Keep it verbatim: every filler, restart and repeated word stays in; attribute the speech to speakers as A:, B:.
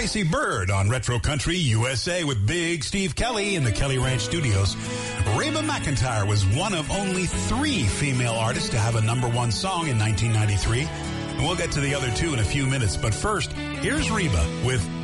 A: Tracy Bird on Retro Country U S A with Big Steve Kelly in the Kelly Ranch Studios. Reba McEntire was one of only three female artists to have a number one song in nineteen ninety-three. And we'll get to the other two in a few minutes. But first, here's Reba with